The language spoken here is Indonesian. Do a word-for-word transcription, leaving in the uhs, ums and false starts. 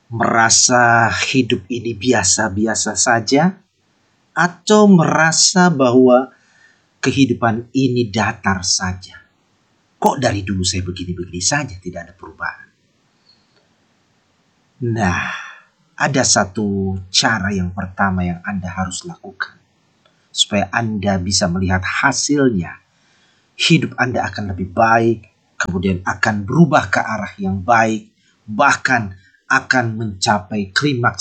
merasa hidup ini biasa-biasa saja, atau merasa bahwa kehidupan ini datar saja? Kok dari dulu saya begini-begini saja, tidak ada perubahan? Nah, ada satu cara yang pertama yang Anda harus lakukan supaya Anda bisa melihat hasilnya. Hidup Anda akan lebih baik, kemudian akan berubah ke arah yang baik, bahkan akan mencapai klimaks